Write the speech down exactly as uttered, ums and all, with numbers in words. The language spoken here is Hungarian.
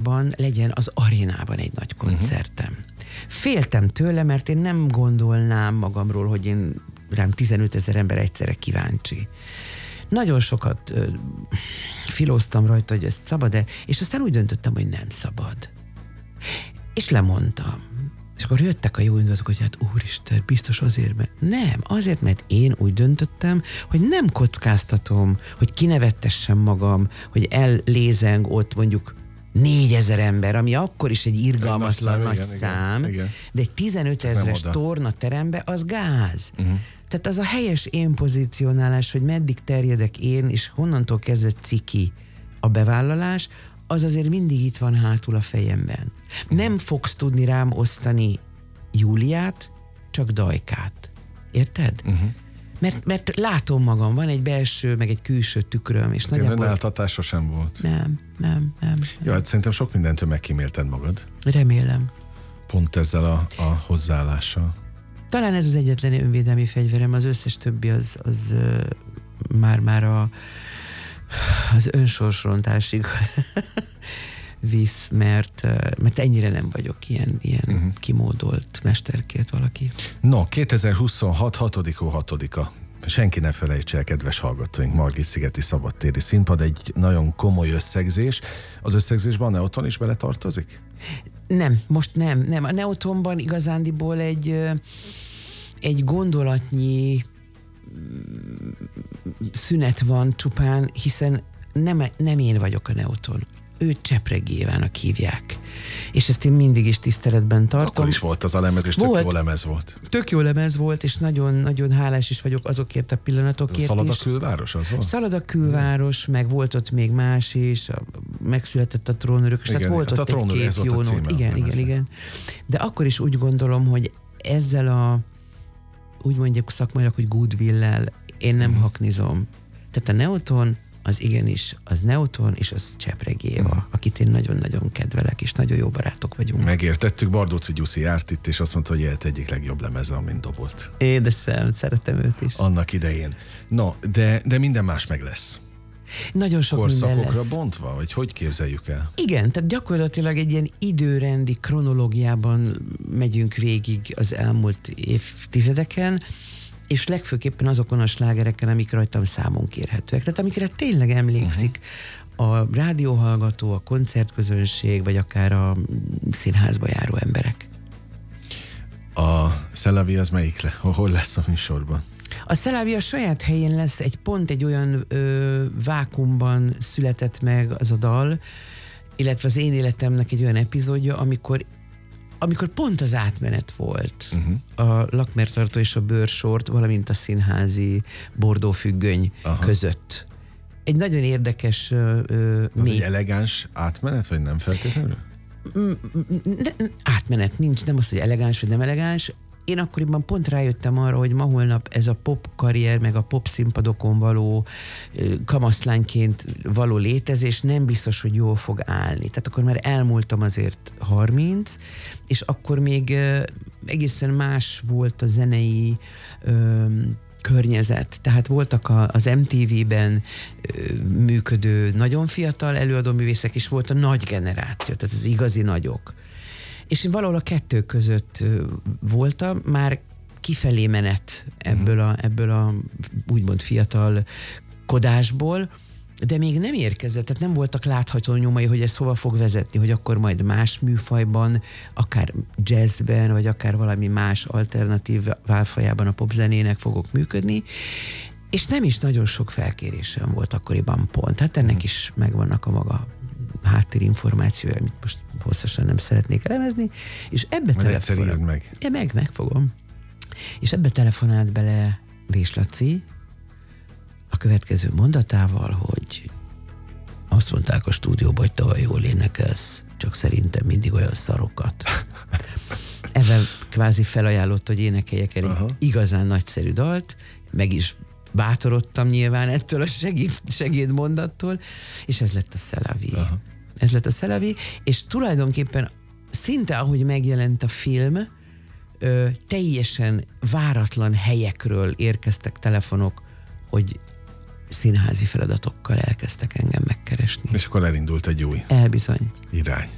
januárban legyen az arénában egy nagy koncertem. Uh-huh. Féltem tőle, mert én nem gondolnám magamról, hogy én rám tizenötezer ember egyszerre kíváncsi. Nagyon sokat ö, filóztam rajta, hogy ezt szabad-e, és aztán úgy döntöttem, hogy nem szabad. És lemondtam. És akkor jöttek a jó indulatok, hogy hát úristen, biztos azért, mert nem, azért, mert én úgy döntöttem, hogy nem kockáztatom, hogy kinevettessem magam, hogy ellézeng ott mondjuk négyezer ember, ami akkor is egy irgalmatlan nagy szám, nagy igen, szám igen, igen. De egy tizenötezres tornaterembe az gáz. Uh-huh. Tehát az a helyes én pozícionálás, hogy meddig terjedek én, és honnantól kezdve ciki a bevállalás, az azért mindig itt van hátul a fejemben. Uh-huh. Nem fogsz tudni rám osztani Júliát, csak Dajkát. Érted? Uh-huh. Mert, mert látom magam, van egy belső, meg egy külső tükröm, és nagyjából... Önáltatás sosem volt. Nem, nem, nem. Jó, hát szerintem sok mindentől megkímélted magad. Remélem. Pont ezzel a, a hozzáállással. Talán ez az egyetlen önvédelmi fegyverem, az összes többi az, az uh, már-már a, az önsorsrontásig visz, mert, uh, mert ennyire nem vagyok ilyen, ilyen uh-huh. kimódolt mesterkélt valaki. No, kétezer-huszonhat hatodika hatodika Senki ne felejtse el, kedves hallgatóink, Margit-szigeti szabadtéri színpad, egy nagyon komoly összegzés. Az összegzésben a Neoton is beletartozik? Nem, most nem. nem. A Neotonban igazándiból egy, egy gondolatnyi szünet van csupán, hiszen nem, nem én vagyok a Neoton. Ő Csepregi Évának hívják. És ezt én mindig is tiszteletben tartom. Akkor is volt az a lemez, és volt, tök jó lemez volt. Tök jó lemez volt, és nagyon-nagyon hálás is vagyok azokért a pillanatokért. Szalad a külváros az volt? Szalad a külváros, meg volt ott még más is, a, megszületett a trónörök, és tehát volt hát ott egy-két jó nót. Igen, igen, igen. De akkor is úgy gondolom, hogy ezzel a, úgy mondjuk szakmailag, hogy goodwill-lel én nem hmm. haknizom. Tehát a Neoton az igenis, az Neoton, és az Csepregi Éva, uh-huh. akit én nagyon-nagyon kedvelek, és nagyon jó barátok vagyunk. Megértettük, Bardóczy Gyuszi járt itt, és azt mondta, hogy élet egyik legjobb lemeze, amint dobolt. Édesem, szeretem őt is. Annak idején. No, de, de minden más meg lesz. Nagyon sok minden lesz. Korszakokra bontva, vagy hogy képzeljük el? Igen, tehát gyakorlatilag egy ilyen időrendi kronológiában megyünk végig az elmúlt évtizedeken, és legfőképpen azokon a slágereken, amik rajtam számon kérhetőek. Tehát amikre tényleg emlékszik uh-huh. a rádióhallgató, a koncertközönség, vagy akár a színházba járó emberek. A Szelavi az melyik le? Hol lesz a műsorban? A Szelavi a saját helyén lesz, egy pont egy olyan ö, vákumban született meg az a dal, illetve az én életemnek egy olyan epizódja, amikor amikor pont az átmenet volt uh-huh. a lakmertartó és a bőrsort, valamint a színházi bordófüggöny Aha. között. Egy nagyon érdekes... Uh, az egy elegáns átmenet, vagy nem feltétlenül? Átmenet nincs, nem az, hogy elegáns, vagy nem elegáns. Én akkoriban pont rájöttem arra, hogy ma holnap ez a pop karrier, meg a pop színpadokon való kamaszlányként való létezés nem biztos, hogy jól fog állni. Tehát akkor már elmúltam azért harminc, és akkor még egészen más volt a zenei ö, környezet. Tehát voltak a, az em té vében ö, működő nagyon fiatal előadóművészek, és volt a nagy generáció, tehát az igazi nagyok. És én valahol a kettő között voltam, már kifelé menet ebből a, ebből a úgymond fiatal kodásból, de még nem érkezett, tehát nem voltak látható nyomai, hogy ez hova fog vezetni, hogy akkor majd más műfajban, akár jazzben, vagy akár valami más alternatív válfajában a popzenének fogok működni, és nem is nagyon sok felkérésem volt akkoriban pont. Hát ennek is megvannak a maga háttérinformációja, amit most hosszasan nem szeretnék elemezni, és ebbe telefonált meg. Ja, meg, megfogom. És ebbe telefonált bele Rés Laci a következő mondatával, hogy azt mondták a stúdióban, hogy tavaly jól énekelsz, csak szerintem mindig olyan szarokat. Ebben kvázi felajánlott, hogy énekeljek el egy igazán nagyszerű dalt, meg is bátorodtam nyilván ettől a segéd, segédmondattól, és ez lett a Szelavi. Aha. Ez lett a Szelavi, és tulajdonképpen szinte ahogy megjelent a film, ö, teljesen váratlan helyekről érkeztek telefonok, hogy színházi feladatokkal elkezdtek engem megkeresni. És akkor elindult egy új Elbizony. irány.